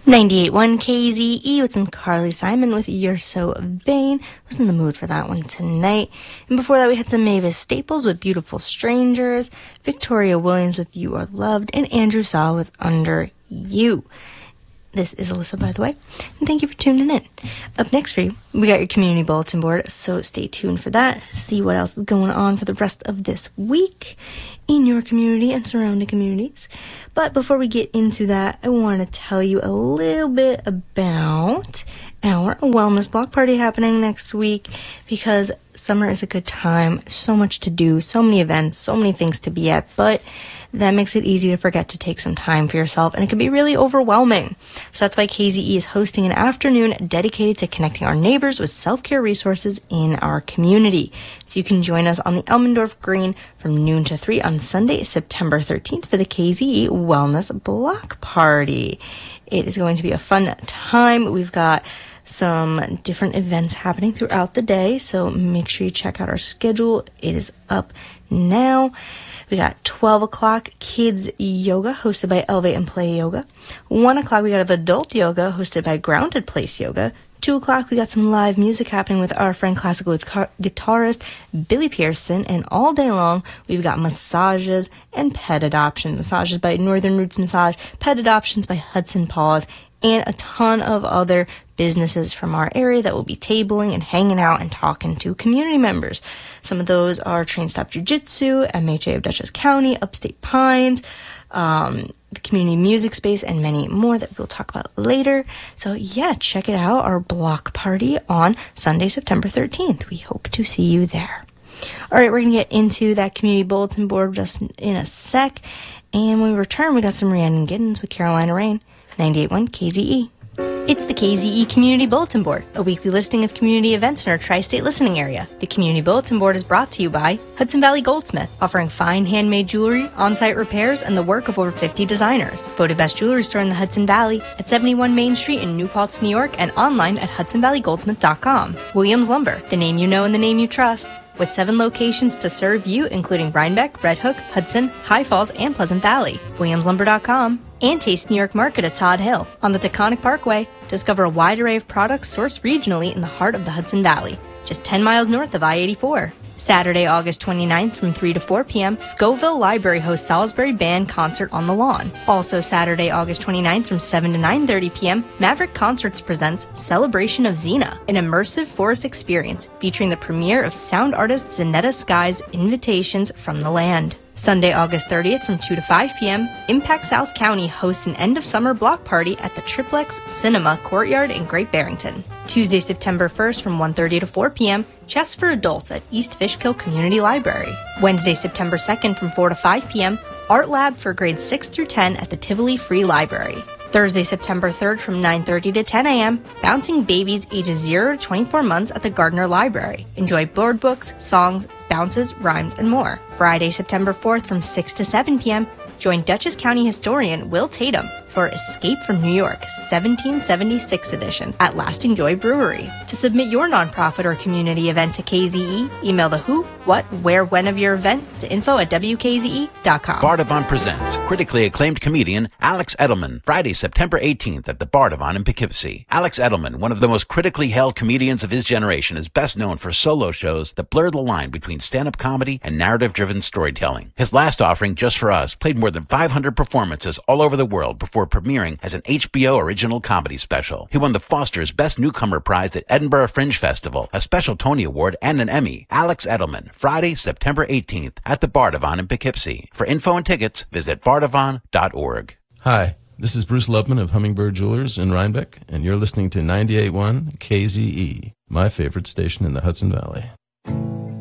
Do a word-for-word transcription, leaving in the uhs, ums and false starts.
ninety-eight point one K Z E with some Carly Simon with You're So Vain. I was in the mood for that one tonight. And before that, we had some Mavis Staples with Beautiful Strangers, Victoria Williams with You Are Loved, and Andrew Saw with Under You. This is Alyssa, by the way, and thank you for tuning in. Up next for you, we got your community bulletin board, so stay tuned for that. See what else is going on for the rest of this week in your community and surrounding communities. But before we get into that, I want to tell you a little bit about our wellness block party happening next week, because summer is a good time. So much to do, so many events, so many things to be at, but that makes it easy to forget to take some time for yourself, and it can be really overwhelming. So that's why K Z E is hosting an afternoon dedicated to connecting our neighbors with self-care resources in our community. So you can join us on the Elmendorf Green from noon to three on Sunday, September thirteenth for the K Z E Wellness Block Party. It is going to be a fun time. We've got some different events happening throughout the day, so make sure you check out our schedule. It is up now. We got twelve o'clock kids yoga hosted by Elevate and Play Yoga. one o'clock we got adult yoga hosted by Grounded Place Yoga. two o'clock we got some live music happening with our friend classical guitar- guitarist Billy Pearson. And all day long we've got massages and pet adoption. Massages by Northern Roots Massage, pet adoptions by Hudson Paws, and a ton of other businesses from our area that will be tabling and hanging out and talking to community members. Some of those are Train Stop Jiu-Jitsu, M H A of Dutchess County, Upstate Pines, um, the Community Music Space, and many more that we'll talk about later. So yeah, check it out, our block party on Sunday, September thirteenth. We hope to see you there. All right, we're going to get into that community bulletin board just in a sec. And when we return, we got some Rhiannon Giddens with Carolina Rain, ninety-eight point one K Z E. It's the K Z E Community Bulletin Board, a weekly listing of community events in our tri-state listening area. The Community Bulletin Board is brought to you by Hudson Valley Goldsmith, offering fine handmade jewelry, on-site repairs, and the work of over fifty designers. Voted best jewelry store in the Hudson Valley at seventy-one Main Street in New Paltz, New York, and online at hudson valley goldsmith dot com. Williams Lumber, the name you know and the name you trust, with seven locations to serve you, including Rhinebeck, Red Hook, Hudson, High Falls, and Pleasant Valley. williams lumber dot com. And Taste New York Market at Todd Hill on the Taconic Parkway. Discover a wide array of products sourced regionally in the heart of the Hudson Valley, just ten miles north of I eighty-four. Saturday, August twenty-ninth from three to four p.m., Scoville Library hosts Salisbury Band Concert on the Lawn. Also Saturday, August twenty-ninth from seven to nine thirty p.m., Maverick Concerts presents Celebration of Xena, an immersive forest experience featuring the premiere of sound artist Zanetta Sky's Invitations from the Land. Sunday, August thirtieth from two to five p.m., Impact South County hosts an end-of-summer block party at the Triplex Cinema Courtyard in Great Barrington. Tuesday, September first from one thirty to four p.m., Chess for Adults at East Fishkill Community Library. Wednesday, September second from four to five p.m., Art Lab for grades six through ten at the Tivoli Free Library. Thursday, September third from nine thirty to ten a.m., Bouncing Babies ages zero to twenty-four months at the Gardner Library. Enjoy board books, songs, bounces, rhymes, and more. Friday, September fourth from six to seven p.m., join Dutchess County historian Will Tatum for Escape from New York, seventeen seventy-six edition at Lasting Joy Brewery. To submit your nonprofit or community event to K Z E, email the who, what, where, when of your event to info at w k z e dot com. Bardavon presents critically acclaimed comedian Alex Edelman, Friday, September eighteenth at the Bardavon in Poughkeepsie. Alex Edelman, one of the most critically held comedians of his generation, is best known for solo shows that blur the line between stand-up comedy and narrative-driven storytelling. His last offering, Just for Us, played more than five hundred performances all over the world before premiering as an H B O original comedy special. He won the Foster's Best Newcomer Prize at Edinburgh Fringe Festival, a special Tony Award, and an Emmy. Alex Edelman, Friday, September eighteenth at the Bardavon in Poughkeepsie. For info and tickets, visit bardavon dot org. Hi, this is Bruce Lubman of Hummingbird Jewelers in Rhinebeck, and you're listening to ninety-eight point one K Z E, my favorite station in the Hudson Valley.